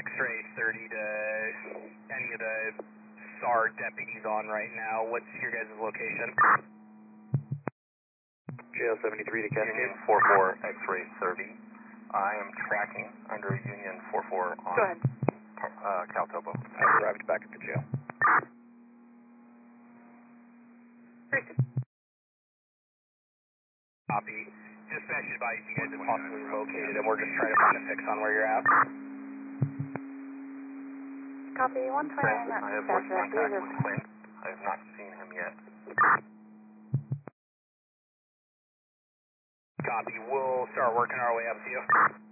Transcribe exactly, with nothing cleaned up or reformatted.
X-ray thirty to any of the S A R deputies on right now. What's your guys' location? J L seventy-three to Kennedy. Union four four X-ray thirty. I am tracking under Union four four on Go ahead. Uh, Caltobo. I've arrived back at the jail. Copy. Dispatch advised you guys have possibly located and we're just trying to find a fix on where you're at. Copy, one twenty-nine, I have that's voice contact user. with Clint. I have not seen him yet. Copy. We'll start working our way up to you.